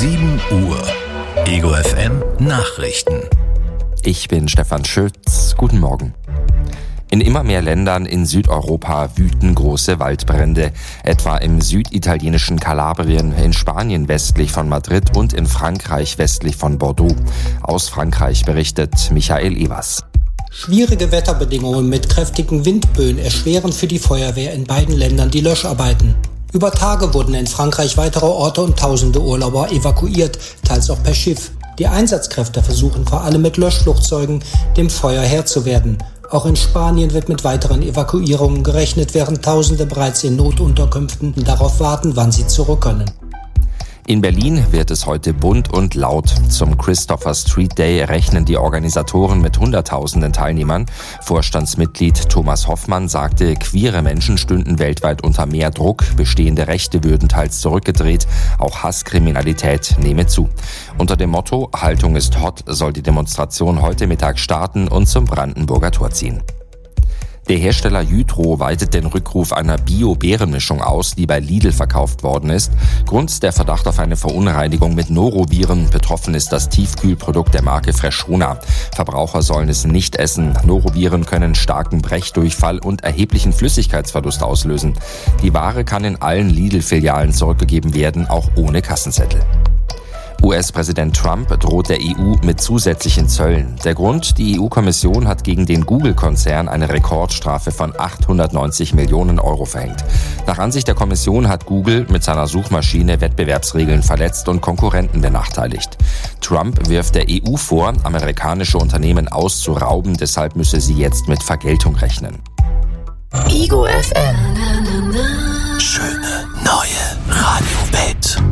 7 Uhr. Ego FM Nachrichten. Ich bin Stefan Schütz. Guten Morgen. In immer mehr Ländern in Südeuropa wüten große Waldbrände, etwa im süditalienischen Kalabrien, in Spanien westlich von Madrid und in Frankreich westlich von Bordeaux. Aus Frankreich berichtet Michael Evers. Schwierige Wetterbedingungen mit kräftigen Windböen erschweren für die Feuerwehr in beiden Ländern die Löscharbeiten. Über Tage wurden in Frankreich weitere Orte und tausende Urlauber evakuiert, teils auch per Schiff. Die Einsatzkräfte versuchen vor allem mit Löschflugzeugen dem Feuer Herr zu werden. Auch in Spanien wird mit weiteren Evakuierungen gerechnet, während Tausende bereits in Notunterkünften darauf warten, wann sie zurück können. In Berlin wird es heute bunt und laut. Zum Christopher Street Day rechnen die Organisatoren mit Hunderttausenden Teilnehmern. Vorstandsmitglied Thomas Hoffmann sagte, queere Menschen stünden weltweit unter mehr Druck, bestehende Rechte würden teils zurückgedreht, auch Hasskriminalität nehme zu. Unter dem Motto Haltung ist hot soll die Demonstration heute Mittag starten und zum Brandenburger Tor ziehen. Der Hersteller Jytro weitet den Rückruf einer Bio-Beerenmischung aus, die bei Lidl verkauft worden ist. Grund der Verdacht auf eine Verunreinigung mit Noroviren. Betroffen ist das Tiefkühlprodukt der Marke Freshona. Verbraucher sollen es nicht essen. Noroviren können starken Brechdurchfall und erheblichen Flüssigkeitsverlust auslösen. Die Ware kann in allen Lidl-Filialen zurückgegeben werden, auch ohne Kassenzettel. US-Präsident Trump droht der EU mit zusätzlichen Zöllen. Der Grund, die EU-Kommission hat gegen den Google-Konzern eine Rekordstrafe von 890 Millionen Euro verhängt. Nach Ansicht der Kommission hat Google mit seiner Suchmaschine Wettbewerbsregeln verletzt und Konkurrenten benachteiligt. Trump wirft der EU vor, amerikanische Unternehmen auszurauben, deshalb müsse sie jetzt mit Vergeltung rechnen. Ego FM. Schöne neue Radiowelt.